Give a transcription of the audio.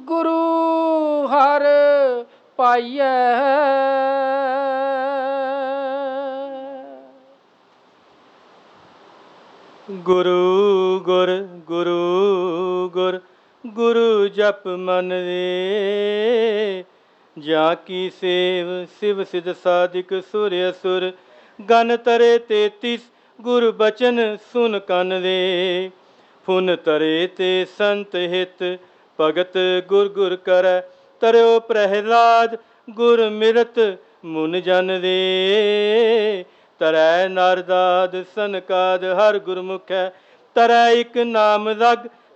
गुरु हर पाइयै। गुरु गुर गुरु गुर गुरु जप मन रे। जा की सेव शिव सिद्ध साधिक सुर असुर। गन तरे 33 गुर बचन सुन कन रे। फुन तरे ते संत हित भगत गुर गुर करੈ। तरयो प्रहलाद गुर मिरत मुन जन रे। तरੈ नारदाद सनकाद हर गुरमुख है। तरੈ इक नाम रग